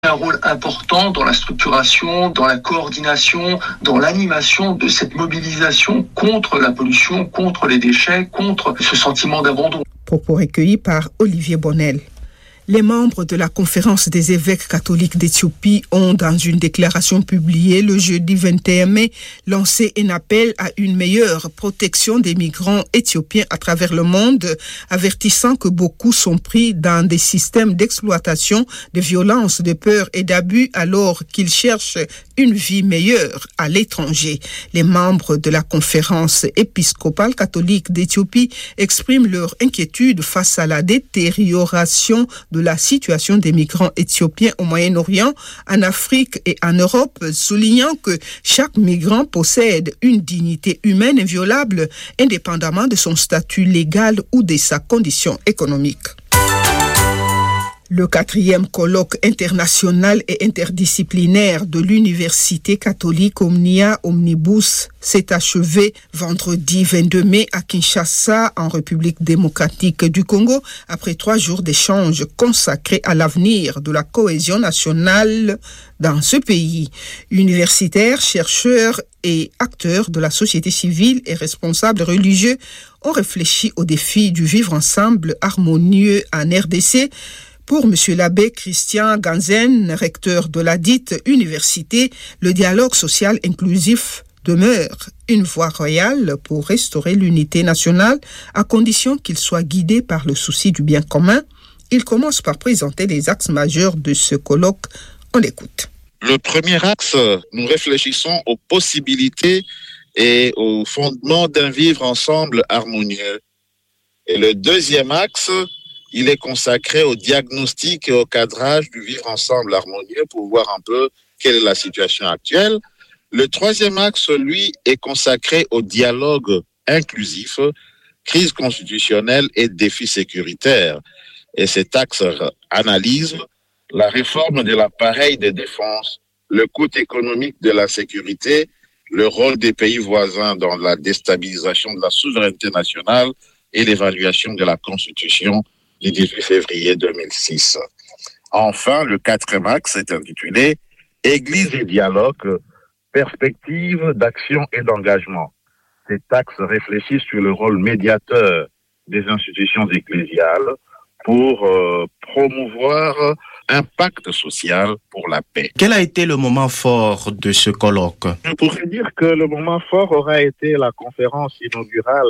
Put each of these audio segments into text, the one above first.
Un rôle important dans la structuration, dans la coordination, dans l'animation de cette mobilisation contre la pollution, contre les déchets, contre ce sentiment d'abandon. Propos recueillis par Olivier Bonnel. Les membres de la conférence des évêques catholiques d'Éthiopie ont, dans une déclaration publiée le jeudi 21 mai, lancé un appel à une meilleure protection des migrants éthiopiens à travers le monde, avertissant que beaucoup sont pris dans des systèmes d'exploitation, de violence, de peur et d'abus alors qu'ils cherchent une vie meilleure à l'étranger. Les membres de la conférence épiscopale catholique d'Éthiopie expriment leur inquiétude face à la détérioration de la situation des migrants éthiopiens au Moyen-Orient, en Afrique et en Europe, soulignant que chaque migrant possède une dignité humaine inviolable, indépendamment de son statut légal ou de sa condition économique. Le 4e colloque international et interdisciplinaire de l'Université catholique Omnia Omnibus s'est achevé vendredi 22 mai à Kinshasa, en République démocratique du Congo, après 3 jours d'échanges consacrés à l'avenir de la cohésion nationale dans ce pays. Universitaires, chercheurs et acteurs de la société civile et responsables religieux ont réfléchi aux défis du vivre ensemble harmonieux en RDC. Pour M. l'abbé Christian Ganzen, recteur de la dite université, le dialogue social inclusif demeure une voie royale pour restaurer l'unité nationale, à condition qu'il soit guidé par le souci du bien commun. Il commence par présenter les axes majeurs de ce colloque. On l'écoute. Le premier axe, nous réfléchissons aux possibilités et aux fondements d'un vivre ensemble harmonieux. Et le deuxième axe, il est consacré au diagnostic et au cadrage du vivre ensemble harmonieux pour voir un peu quelle est la situation actuelle. Le troisième axe, lui, est consacré au dialogue inclusif, crise constitutionnelle et défis sécuritaires. Et cet axe analyse la réforme de l'appareil de défense, le coût économique de la sécurité, le rôle des pays voisins dans la déstabilisation de la souveraineté nationale et l'évaluation de la Constitution du 18 février 2006. Enfin, le 4e axe est intitulé « Église et dialogue, perspective d'action et d'engagement ». Cet axe réfléchit sur le rôle médiateur des institutions ecclésiales pour promouvoir un pacte social pour la paix. Quel a été le moment fort de ce colloque? Je pourrais dire que le moment fort aura été la conférence inaugurale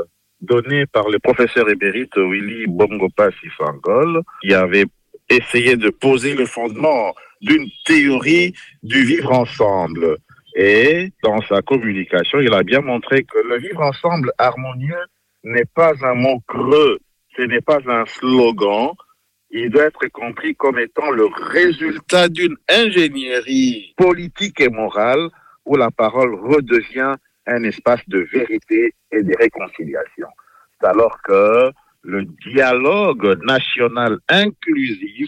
donnée par le professeur émérite Willy Bongopa Sifangol, qui avait essayé de poser le fondement d'une théorie du vivre ensemble. Et dans sa communication, il a bien montré que le vivre ensemble harmonieux n'est pas un mot creux, ce n'est pas un slogan. Il doit être compris comme étant le résultat d'une ingénierie politique et morale où la parole redevient un espace de vérité et de réconciliation. C'est alors que le dialogue national inclusif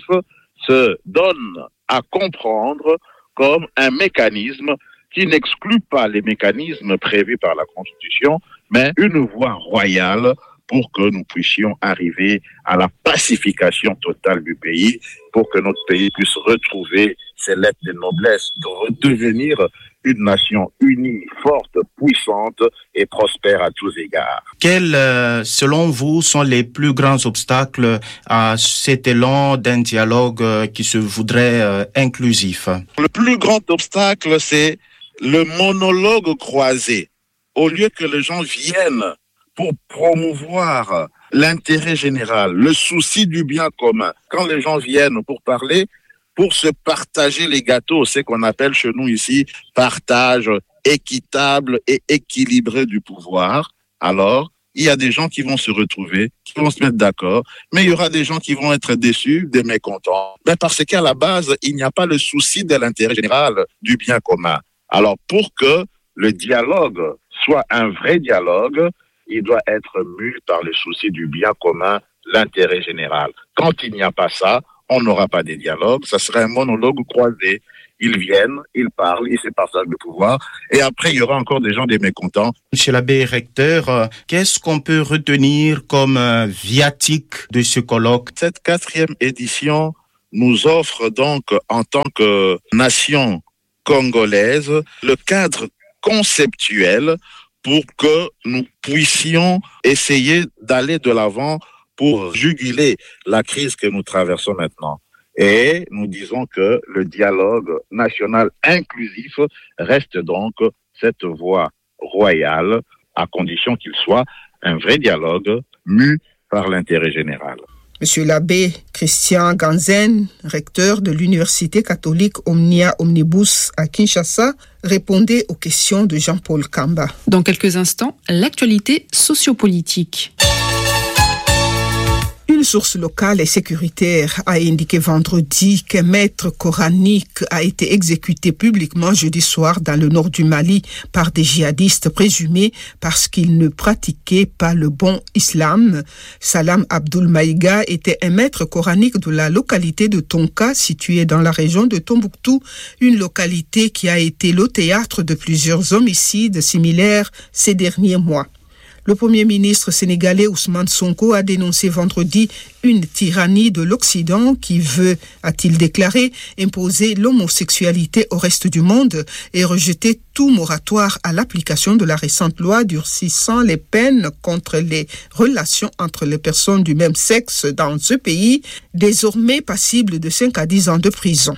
se donne à comprendre comme un mécanisme qui n'exclut pas les mécanismes prévus par la Constitution, mais une voie royale pour que nous puissions arriver à la pacification totale du pays, pour que notre pays puisse retrouver ses lettres de noblesse, de redevenir une nation unie, forte, puissante et prospère à tous égards. Quels, selon vous, sont les plus grands obstacles à cet élan d'un dialogue qui se voudrait inclusif? Le plus grand obstacle, c'est le monologue croisé. Au lieu que les gens viennent pour promouvoir l'intérêt général, le souci du bien commun, quand les gens viennent pour parler, pour se partager les gâteaux, c'est qu'on appelle chez nous ici partage équitable et équilibré du pouvoir, alors il y a des gens qui vont se retrouver, qui vont se mettre d'accord, mais il y aura des gens qui vont être déçus, des mécontents, parce qu'à la base, il n'y a pas le souci de l'intérêt général, du bien commun. Alors pour que le dialogue soit un vrai dialogue, il doit être mu par le souci du bien commun, l'intérêt général. Quand il n'y a pas ça, on n'aura pas de dialogue, ça serait un monologue croisé. Ils viennent, ils parlent, ils se partagent le pouvoir, et après il y aura encore des gens des mécontents. Monsieur l'abbé recteur, qu'est-ce qu'on peut retenir comme viatique de ce colloque? Cette 4e édition nous offre donc en tant que nation congolaise le cadre conceptuel pour que nous puissions essayer d'aller de l'avant pour juguler la crise que nous traversons maintenant. Et nous disons que le dialogue national inclusif reste donc cette voie royale, à condition qu'il soit un vrai dialogue mu par l'intérêt général. Monsieur l'abbé Christian Ganzen, recteur de l'Université catholique Omnia Omnibus à Kinshasa, répondait aux questions de Jean-Paul Kamba. Dans quelques instants, l'actualité sociopolitique. Une source locale et sécuritaire a indiqué vendredi qu'un maître coranique a été exécuté publiquement jeudi soir dans le nord du Mali par des djihadistes présumés parce qu'il ne pratiquait pas le bon islam. Salam Abdul Maïga était un maître coranique de la localité de Tonka, située dans la région de Tombouctou, une localité qui a été le théâtre de plusieurs homicides similaires ces derniers mois. Le Premier ministre sénégalais Ousmane Sonko a dénoncé vendredi une tyrannie de l'Occident qui veut, a-t-il déclaré, imposer l'homosexualité au reste du monde et rejeter tout moratoire à l'application de la récente loi durcissant les peines contre les relations entre les personnes du même sexe dans ce pays, désormais passible de 5 à 10 ans de prison.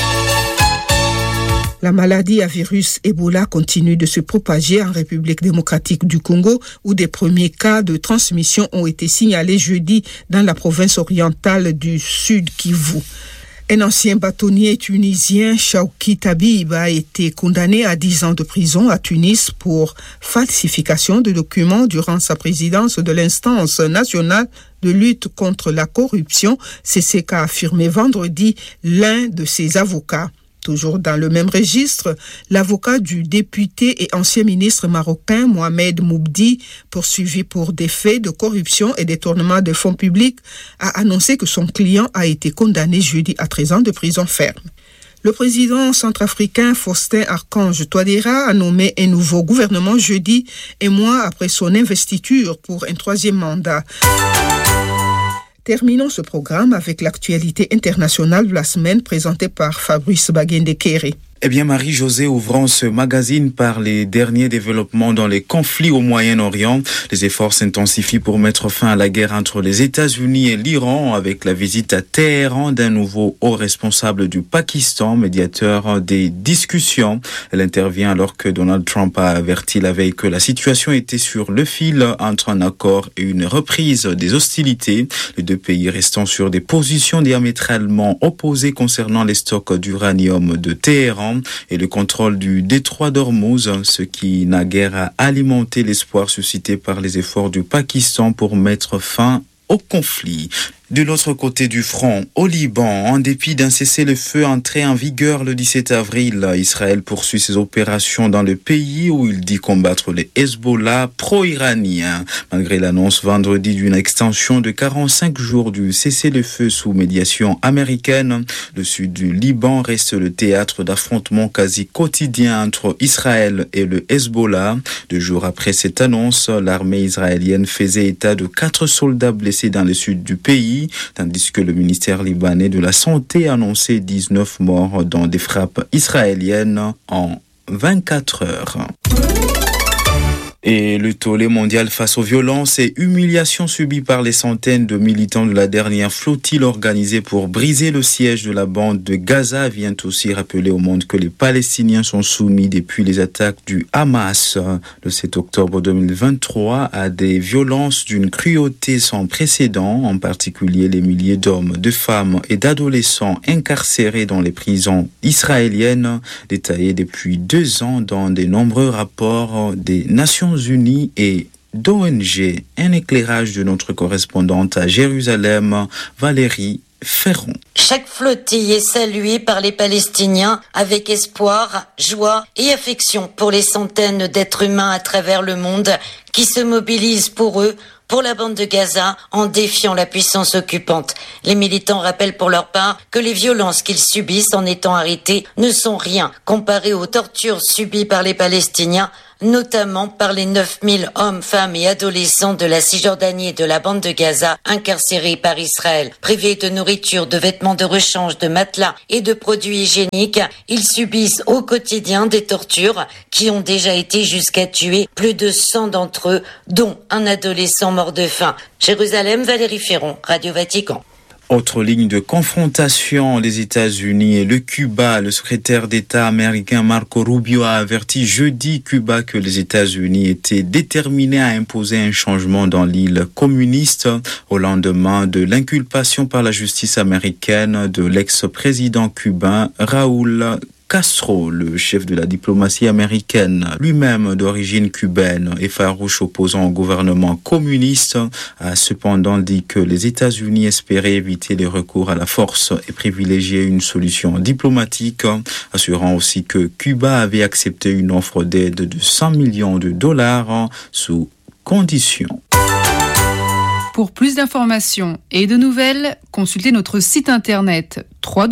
La maladie à virus Ebola continue de se propager en République démocratique du Congo, où des premiers cas de transmission ont été signalés jeudi dans la province orientale du Sud Kivu. Un ancien bâtonnier tunisien, Chawki Tabib, a été condamné à 10 ans de prison à Tunis pour falsification de documents durant sa présidence de l'instance nationale de lutte contre la corruption. C'est ce qu'a affirmé vendredi l'un de ses avocats. Toujours dans le même registre, l'avocat du député et ancien ministre marocain Mohamed Moubdi, poursuivi pour des faits de corruption et détournement de fonds publics, a annoncé que son client a été condamné jeudi à 13 ans de prison ferme. Le président centrafricain Faustin Archange Touadéra a nommé un nouveau gouvernement jeudi, un mois après son investiture pour un 3e mandat. Terminons ce programme avec l'actualité internationale de la semaine présentée par Fabrice Baguendekere. Eh bien, Marie-Josée, ouvrant ce magazine par les derniers développements dans les conflits au Moyen-Orient. Les efforts s'intensifient pour mettre fin à la guerre entre les États-Unis et l'Iran avec la visite à Téhéran d'un nouveau haut responsable du Pakistan, médiateur des discussions. Elle intervient alors que Donald Trump a averti la veille que la situation était sur le fil entre un accord et une reprise des hostilités. Les deux pays restant sur des positions diamétralement opposées concernant les stocks d'uranium de Téhéran et le contrôle du détroit d'Ormuz, ce qui n'a guère à alimenter l'espoir suscité par les efforts du Pakistan pour mettre fin au conflit. De l'autre côté du front, au Liban, en dépit d'un cessez-le-feu entré en vigueur le 17 avril, Israël poursuit ses opérations dans le pays où il dit combattre les Hezbollah pro-iraniens. Malgré l'annonce vendredi d'une extension de 45 jours du cessez-le-feu sous médiation américaine, le sud du Liban reste le théâtre d'affrontements quasi quotidiens entre Israël et le Hezbollah. 2 jours après cette annonce, l'armée israélienne faisait état de 4 soldats blessés dans le sud du pays, tandis que le ministère libanais de la Santé annonçait 19 morts dans des frappes israéliennes en 24 heures. Et le tollé mondial face aux violences et humiliations subies par les centaines de militants de la dernière flottille organisée pour briser le siège de la bande de Gaza vient aussi rappeler au monde que les Palestiniens sont soumis depuis les attaques du Hamas le 7 octobre 2023 à des violences d'une cruauté sans précédent, en particulier les milliers d'hommes, de femmes et d'adolescents incarcérés dans les prisons israéliennes, détaillés depuis 2 ans dans de nombreux rapports des Nations Unies et d'ONG. Un éclairage de notre correspondante à Jérusalem, Valérie Ferron. Chaque flottille est saluée par les Palestiniens avec espoir, joie et affection pour les centaines d'êtres humains à travers le monde qui se mobilisent pour eux, pour la bande de Gaza, en défiant la puissance occupante. Les militants rappellent pour leur part que les violences qu'ils subissent en étant arrêtés ne sont rien comparées aux tortures subies par les Palestiniens notamment par les 9000 hommes, femmes et adolescents de la Cisjordanie et de la bande de Gaza incarcérés par Israël. Privés de nourriture, de vêtements de rechange, de matelas et de produits hygiéniques, ils subissent au quotidien des tortures qui ont déjà été jusqu'à tuer plus de 100 d'entre eux, dont un adolescent mort de faim. Jérusalem, Valérie Ferron, Radio Vatican. Autre ligne de confrontation, les États-Unis et le Cuba. Le secrétaire d'État américain Marco Rubio a averti jeudi Cuba que les États-Unis étaient déterminés à imposer un changement dans l'île communiste au lendemain de l'inculpation par la justice américaine de l'ex-président cubain Raúl Castro, le chef de la diplomatie américaine, lui-même d'origine cubaine et farouche opposant au gouvernement communiste, a cependant dit que les États-Unis espéraient éviter les recours à la force et privilégier une solution diplomatique, assurant aussi que Cuba avait accepté une offre d'aide de 100 millions de dollars sous conditions. Pour plus d'informations et de nouvelles, consultez notre site internet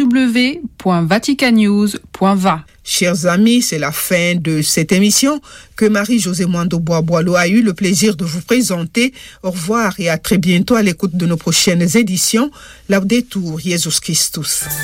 www.vaticanews.va. Chers amis, c'est la fin de cette émission que Marie-Josée Mwando-Bois-Boileau a eu le plaisir de vous présenter. Au revoir et à très bientôt à l'écoute de nos prochaines éditions. Laudetur Jesus Christus.